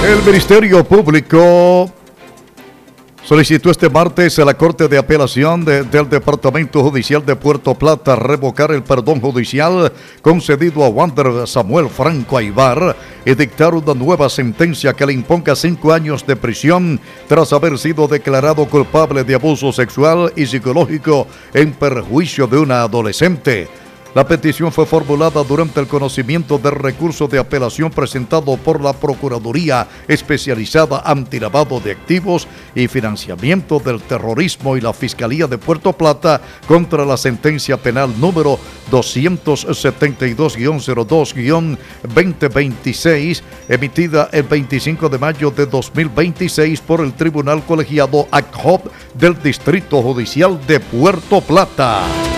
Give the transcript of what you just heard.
El Ministerio Público solicitó este martes a la Corte de Apelación del Departamento Judicial de Puerto Plata revocar el perdón judicial concedido a Wander Samuel Franco Aybar y dictar una nueva sentencia que le imponga 5 años de prisión tras haber sido declarado culpable de abuso sexual y psicológico en perjuicio de una adolescente. La petición fue formulada durante el conocimiento del recurso de apelación presentado por la Procuraduría Especializada Antilavado de Activos y Financiamiento del Terrorismo y la Fiscalía de Puerto Plata contra la sentencia penal número 272-02-2026, emitida el 25 de mayo de 2026 por el Tribunal Colegiado ad hoc del Distrito Judicial de Puerto Plata.